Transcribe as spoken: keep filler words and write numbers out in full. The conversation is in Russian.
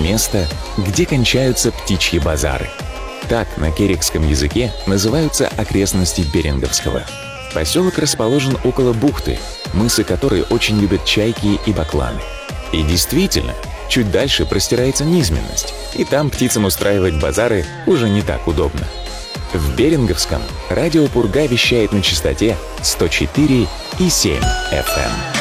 место, где кончаются птичьи базары. Так на керикском языке называются окрестности Беринговского. Поселок расположен около бухты, мысы которой очень любят чайки и бакланы. И действительно, чуть дальше простирается низменность, и там птицам устраивать базары уже не так удобно. В Беринговском радио Пурга вещает на частоте сто четыре и семь эф эм.